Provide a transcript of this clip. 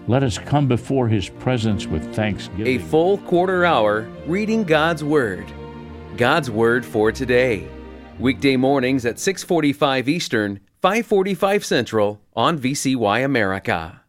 Let us come before His presence with thanksgiving. A full quarter hour reading God's Word. God's Word for today. Weekday mornings at 6:45 Eastern, 5:45 Central on VCY America.